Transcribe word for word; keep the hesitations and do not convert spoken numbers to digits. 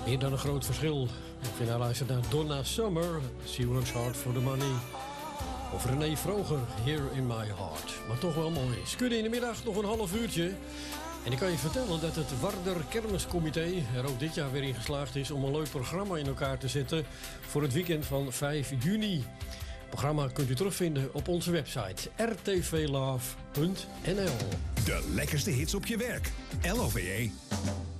Meer dan een groot verschil. Ik vind hij luistert naar Donna Summer, She Works Hard for the Money. Of René Vroger, Here in My Heart. Maar toch wel mooi. Skudde in de middag nog een half uurtje. En ik kan je vertellen dat het Warder Kermiscomité er ook dit jaar weer in geslaagd is om een leuk programma in elkaar te zetten voor het weekend van vijf juni. Het programma kunt u terugvinden op onze website r t v love punt n l. De lekkerste hits op je werk. L O V E.